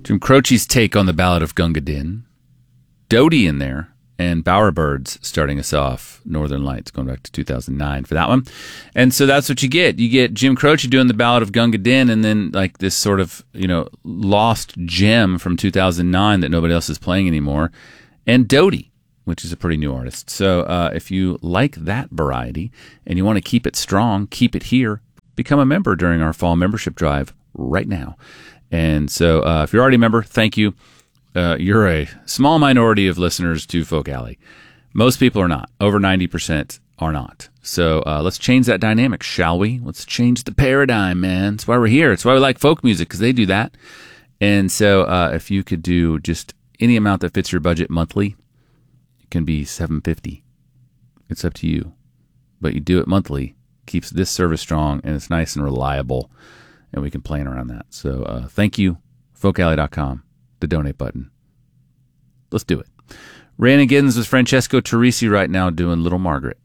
Jim Croce's take on the Ballad of Gunga Din. Doty in there. And Bowerbirds starting us off. Northern Lights going back to 2009 for that one. And so that's what you get. You get Jim Croce doing the Ballad of Gunga Din, and then like this sort of, lost gem from 2009 that nobody else is playing anymore. And Doty, which is a pretty new artist. So if you like that variety and you want to keep it strong, keep it here, become a member during our fall membership drive right now. And so if you're already a member, thank you. You're a small minority of listeners to Folk Alley. Most people are not. Over 90% are not. So let's change that dynamic, shall we? Let's change the paradigm, man. That's why we're here. It's why we like folk music, because they do that. And so if you could do just any amount that fits your budget monthly, it can be $7.50. It's up to you. But you do it monthly, keeps this service strong, and it's nice and reliable, and we can plan around that. So thank you, folkalley.com. The donate button. Let's do it. Rhiannon Giddens with Francesco Turrisi right now doing Little Margaret.